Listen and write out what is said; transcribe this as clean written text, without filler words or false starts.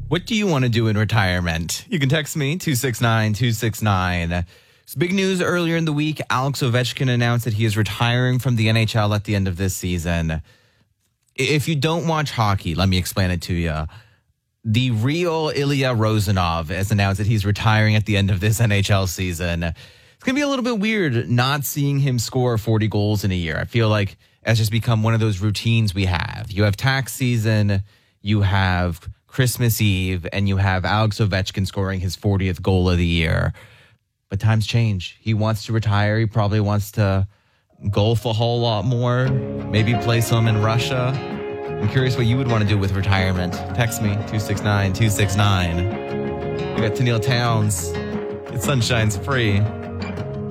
What do you want to do in retirement? You can text me, 269-269. It's big news earlier in the week. Alex Ovechkin announced that he is retiring from the NHL at the end of this season. If you don't watch hockey, let me explain it to you. The real Ilya Rozanov has announced that he's retiring at the end of this NHL season. It's going to be a little bit weird not seeing him score 40 goals in a year. I feel like it's just become one of those routines we have. You have tax season, you have Christmas Eve, and you have Alex Ovechkin scoring his 40th goal of the year. But times change. He wants to retire. He probably wants to golf a whole lot more, maybe play some in Russia. I'm curious what you would want to do with retirement. Text me, 269-269. We got Tennille Townes. It's Sunshine's Free.